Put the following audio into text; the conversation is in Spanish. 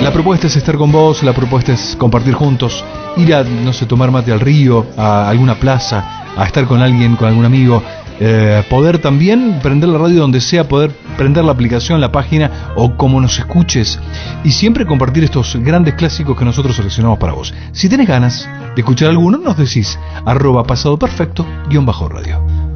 La propuesta es estar con vos, la propuesta es compartir juntos, ir a, no sé, tomar mate al río, a alguna plaza, a estar con alguien, con algún amigo, poder también prender la radio donde sea, poder prender la aplicación, la página o como nos escuches y siempre compartir estos grandes clásicos que nosotros seleccionamos para vos. Si tenés ganas de escuchar alguno, nos decís @pasadoperfecto_radio.